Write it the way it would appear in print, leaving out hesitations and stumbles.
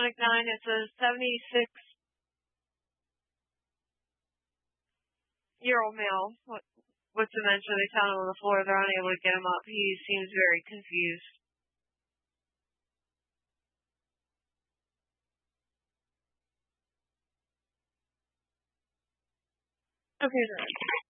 9, it's a 76-year-old male with dementia. They found him on the floor. They're unable to get him up. He seems very confused. Okay, then.